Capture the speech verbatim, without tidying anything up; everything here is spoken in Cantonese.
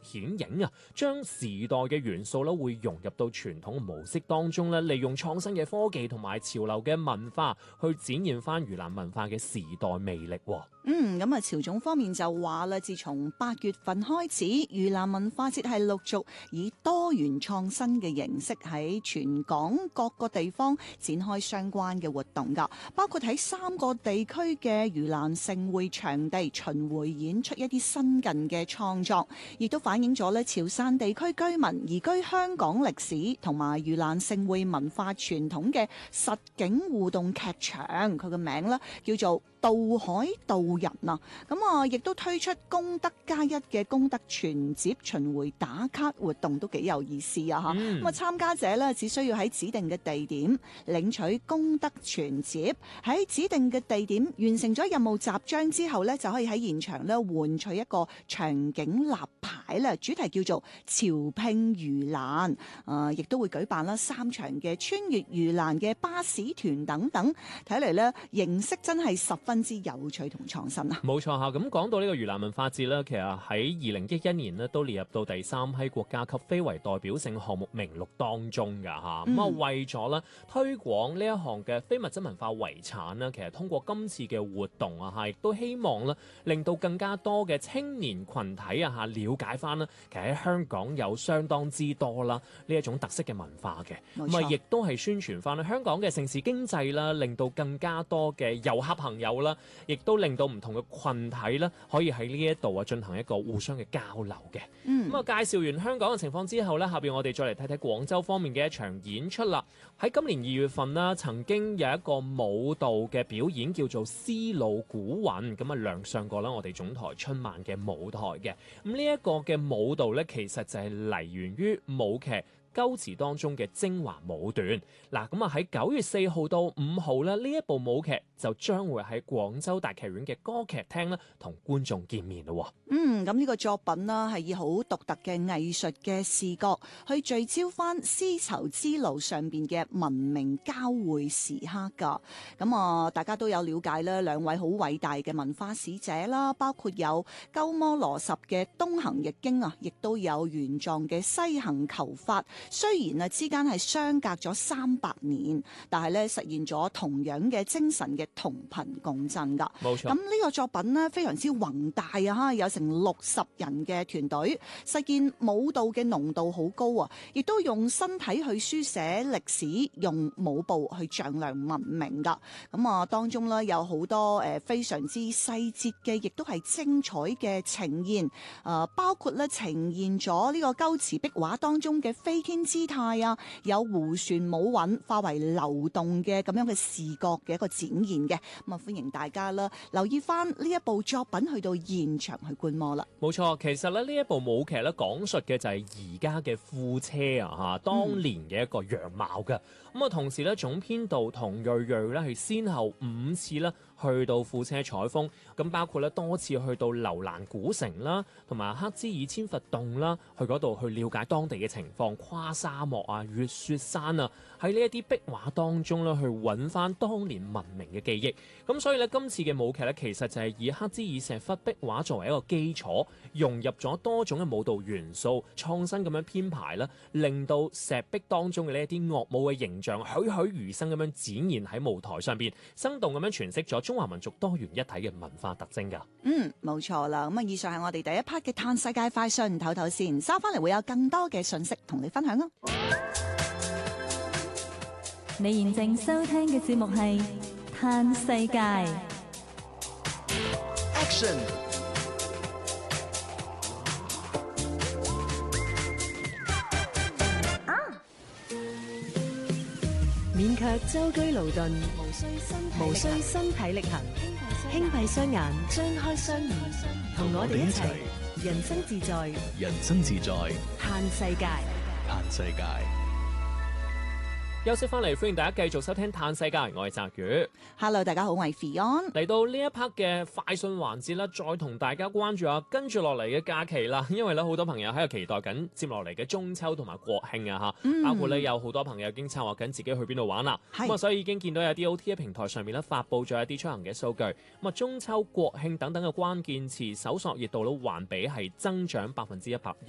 顯影啊，將時代嘅元素咧會融入到傳統模式當中咧，利用創新嘅科技同埋潮流嘅文化去展現翻盂蘭文化嘅時代魅力。 嗯，咁啊，潮總方面就話啦，自從八月份開始，盂蘭文化節係陸續以多元創新嘅形式喺全港各個地方展開相關嘅活動噶，包括喺三個地區嘅盂蘭盛會場地巡迴演出一啲新近嘅創作，亦都反映咗咧潮汕地區居民移居香港歷史同埋盂蘭盛會文化傳統嘅實景互動劇場，佢個名咧叫做渡海渡人啊，咁啊，亦都推出功德加一嘅功德存摺巡迴打卡活動，都幾有意思啊！嚇、嗯，咁啊，參加者咧只需要喺指定嘅地點領取功德存摺，喺指定嘅地點完成咗任務集章之後咧，就可以喺現場咧換取一個場景立牌啦，主題叫做潮拼盂蘭，啊，亦都會舉辦啦三場嘅穿越盂蘭嘅巴士團等等，睇嚟咧形式真係十分分之有趣同創新啊！ 冇錯嚇，咁講到呢個盂蘭文化節呢，其實喺二零一一年呢都列入到第三批國家級非遺代表性項目名錄當中㗎嚇。咁、嗯、啊，為咗咧推廣呢一項嘅非物質文化遺產呢，其實通過今次嘅活動啊嚇，亦都希望咧令到更加多嘅青年群體啊嚇了解翻啦，其實喺香港有相當之多啦呢一種特色嘅文化嘅。咁啊，亦都係宣傳翻香港嘅城市經濟啦，令到更加多嘅遊客朋友啦，亦都令到唔同嘅群體咧，可以喺呢一度啊進行一個互相嘅交流嘅。嗯，咁啊介紹完香港嘅情況之後咧，下邊我哋再嚟睇睇廣州方面嘅一場演出啦。喺今年二月份啦，曾經有一個舞蹈嘅表演叫做《絲路古韻》，咁啊亮相過啦我哋總台春晚嘅舞台嘅。咁呢一個嘅舞蹈咧，其實就係嚟源於舞劇鳩詞當中嘅精華舞段。嗱，咁啊喺九月四號到五號咧，呢一部舞劇就將會喺廣州大劇院嘅歌劇廳咧同觀眾見面咯。 嗯，咁呢個作品啦係以好獨特嘅藝術嘅視覺去聚焦翻絲綢之路上邊嘅文明交匯時刻噶。咁啊，大家都有了解啦，兩位好偉大嘅文化使者啦，包括有鳩摩羅什嘅東行易經啊，亦都有玄奘嘅西行求法。雖然啊之間係相隔咗三百年，但係咧實現咗同樣嘅精神嘅同頻共振噶。 冇錯。 咁呢個作品呢，非常之宏大啊，有成六十人嘅團隊，實現舞蹈嘅濃度好高啊，亦都用身體去書寫歷史，用舞步去丈量文明噶。咁啊當中呢，有好多誒非常之細節嘅，亦都係精彩嘅呈現。誒、呃、包括咧呈現咗呢個鳩詞壁畫當中嘅飛天姿態啊，有胡旋舞韻化為流動嘅咁樣嘅視覺嘅一個展現嘅。咁啊歡迎大家啦，留意翻呢一部作品去到現場去觀摩啦。 冇錯，其實咧呢一部舞劇咧講述嘅就係而家嘅庫車啊吓，當年嘅一個樣貌嘅。咁、嗯、啊同時咧總編導童睿睿咧係先後五次咧去到庫車採風，咁包括咧多次去到樓蘭古城啦，同埋黑茲爾千佛洞啦，去嗰度去了解當地嘅情況，跨沙漠啊，越雪山啊，喺呢一啲壁畫當中咧去揾翻當年文明嘅記憶。咁所以咧今次嘅舞劇咧其實就係以黑茲爾石窟壁畫作為一個基礎，融入咗多種嘅舞蹈元素，創新咁樣編排啦，令到石壁當中嘅呢一啲樂舞嘅形象栩栩如生咁樣展現喺舞台上邊，生動咁樣詮釋咗中華民族多元一體嘅文化特徵噶。 嗯，冇錯啦。咁啊，以上係我哋第一 part 嘅嘆世界快訊，唞唞先，收翻嚟會有更多嘅信息同你分享啊。 你現正收聽嘅節目係嘆世界。 Action！ 勉強舟車勞頓，無需身體力行，輕閉雙眼，張開雙耳，同我哋一齊人生自在， 人生自在， 嘆世界， 嘆世界。 休息翻嚟，歡迎大家繼續收聽《嘆世界》，我係澤宇。 Hello， 大家好，我係 Fion。 嚟到呢一 part 嘅快訊環節啦，再同大家關注下跟住落嚟嘅假期啦。因為咧好多朋友喺度期待緊接落嚟嘅中秋同埋國慶啊吓、嗯，包括咧有好多朋友已經策劃緊自己去邊度玩啦。咁啊，所以已經見到有啲 O T A 平台上面咧發佈咗一啲出行嘅數據。咁啊，中秋、國慶等等嘅關鍵詞搜索熱度都環比係增長百分之一百一